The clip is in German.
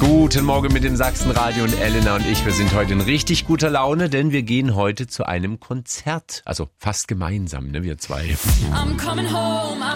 Guten Morgen mit dem Sachsenradio und Elena und ich, wir sind heute in richtig guter Laune, denn wir gehen heute zu einem Konzert. Also fast gemeinsam, ne, wir zwei. I'm coming home.